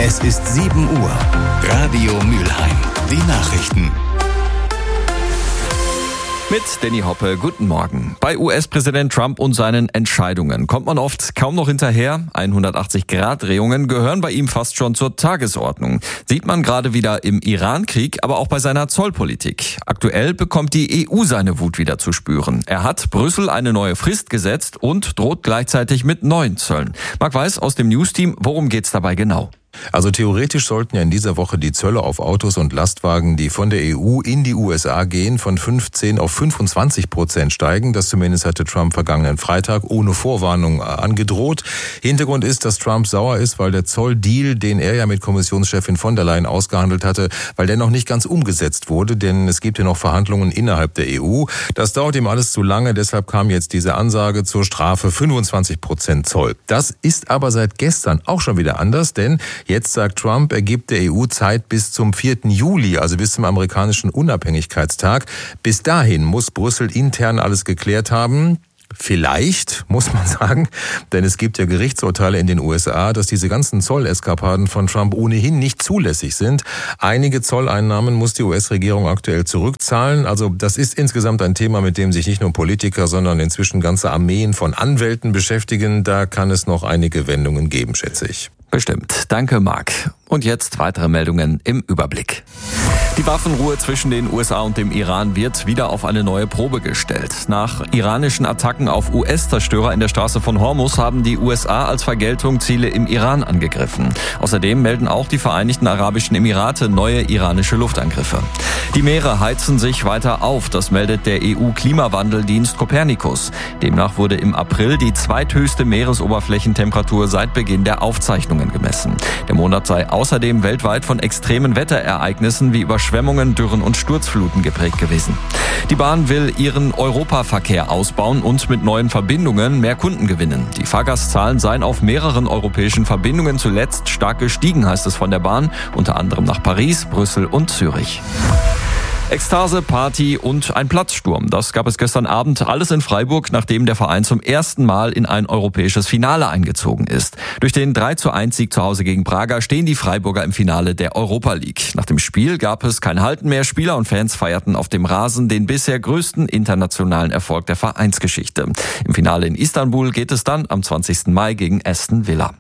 Es ist 7 Uhr. Radio Mülheim. Die Nachrichten. Mit Danny Hoppe, guten Morgen. Bei US-Präsident Trump und seinen Entscheidungen kommt man oft kaum noch hinterher. 180-Grad-Drehungen gehören bei ihm fast schon zur Tagesordnung. Sieht man gerade wieder im Iran-Krieg, aber auch bei seiner Zollpolitik. Aktuell bekommt die EU seine Wut wieder zu spüren. Er hat Brüssel eine neue Frist gesetzt und droht gleichzeitig mit neuen Zöllen. Marc Weiß aus dem News-Team, worum geht's dabei genau? Also theoretisch sollten ja in dieser Woche die Zölle auf Autos und Lastwagen, die von der EU in die USA gehen, von 15 auf 25% steigen. Das zumindest hatte Trump vergangenen Freitag ohne Vorwarnung angedroht. Hintergrund ist, dass Trump sauer ist, weil der Zolldeal, den er ja mit Kommissionschefin von der Leyen ausgehandelt hatte, weil der noch nicht ganz umgesetzt wurde, denn es gibt ja noch Verhandlungen innerhalb der EU. Das dauert ihm alles zu lange, deshalb kam jetzt diese Ansage zur Strafe 25% Zoll. Das ist aber seit gestern auch schon wieder anders, denn jetzt sagt Trump, er gibt der EU Zeit bis zum 4. Juli, also bis zum amerikanischen Unabhängigkeitstag. Bis dahin muss Brüssel intern alles geklärt haben. Vielleicht, muss man sagen, denn es gibt ja Gerichtsurteile in den USA, dass diese ganzen Zolleskapaden von Trump ohnehin nicht zulässig sind. Einige Zolleinnahmen muss die US-Regierung aktuell zurückzahlen. Also das ist insgesamt ein Thema, mit dem sich nicht nur Politiker, sondern inzwischen ganze Armeen von Anwälten beschäftigen. Da kann es noch einige Wendungen geben, schätze ich. Bestimmt. Danke, Marc. Und jetzt weitere Meldungen im Überblick. Die Waffenruhe zwischen den USA und dem Iran wird wieder auf eine neue Probe gestellt. Nach iranischen Attacken auf US-Zerstörer in der Straße von Hormuz haben die USA als Vergeltung Ziele im Iran angegriffen. Außerdem melden auch die Vereinigten Arabischen Emirate neue iranische Luftangriffe. Die Meere heizen sich weiter auf, das meldet der EU-Klimawandeldienst Copernicus. Demnach wurde im April die zweithöchste Meeresoberflächentemperatur seit Beginn der Aufzeichnungen gemessen. Der Monat sei außerdem weltweit von extremen Wetterereignissen wie Überschwemmungen, Dürren und Sturzfluten geprägt gewesen. Die Bahn will ihren Europaverkehr ausbauen und mit neuen Verbindungen mehr Kunden gewinnen. Die Fahrgastzahlen seien auf mehreren europäischen Verbindungen zuletzt stark gestiegen, heißt es von der Bahn, unter anderem nach Paris, Brüssel und Zürich. Ekstase, Party und ein Platzsturm. Das gab es gestern Abend alles in Freiburg, nachdem der Verein zum ersten Mal in ein europäisches Finale eingezogen ist. Durch den 3:1-Sieg zu Hause gegen Braga stehen die Freiburger im Finale der Europa League. Nach dem Spiel gab es kein Halten mehr. Spieler und Fans feierten auf dem Rasen den bisher größten internationalen Erfolg der Vereinsgeschichte. Im Finale in Istanbul geht es dann am 20. Mai gegen Aston Villa.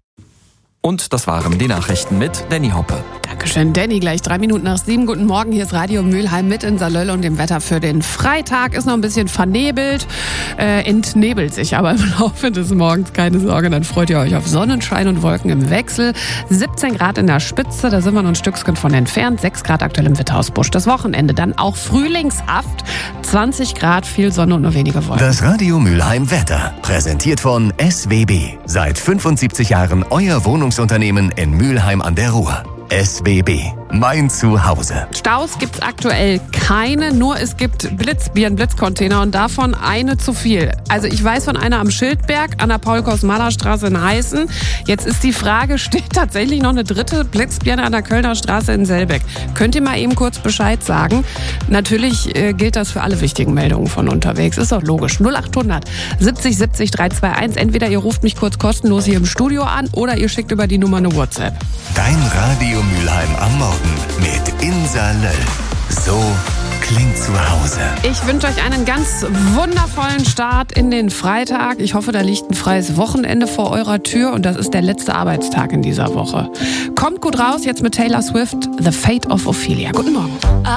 Und das waren die Nachrichten mit Danny Hoppe. Dankeschön, Danny. Gleich 3 Minuten nach 7. Guten Morgen, hier ist Radio Mülheim mit in Salöll und dem Wetter für den Freitag. Ist noch ein bisschen vernebelt, entnebelt sich aber im Laufe des Morgens. Keine Sorge, dann freut ihr euch auf Sonnenschein und Wolken im Wechsel. 17 Grad in der Spitze, da sind wir noch ein Stückchen von entfernt. 6 Grad aktuell im Witterhausbusch. Das Wochenende dann auch frühlingshaft. 20 Grad, viel Sonne und nur wenige Wolken. Das Radio Mülheim Wetter, präsentiert von SWB. Seit 75 Jahren euer Wohnungsunternehmen in Mülheim an der Ruhr. SWB, mein Zuhause. Staus gibt's aktuell keine, nur es gibt Blitzcontainer und davon eine zu viel. Also ich weiß von einer am Schildberg an der Paul-Kosmaler-Straße in Heißen. Jetzt ist die Frage, steht tatsächlich noch eine dritte Blitzbirne an der Kölner Straße in Selbeck? Könnt ihr mal eben kurz Bescheid sagen? Natürlich gilt das für alle wichtigen Meldungen von unterwegs. Ist doch logisch. 0800 70 70 321. Entweder ihr ruft mich kurz kostenlos hier im Studio an oder ihr schickt über die Nummer eine WhatsApp. Dein Radio Mülheim am Morgen mit Insa Löll. So klingt zu Hause. Ich wünsche euch einen ganz wundervollen Start in den Freitag. Ich hoffe, da liegt ein freies Wochenende vor eurer Tür und das ist der letzte Arbeitstag in dieser Woche. Kommt gut raus, jetzt mit Taylor Swift, The Fate of Ophelia. Guten Morgen.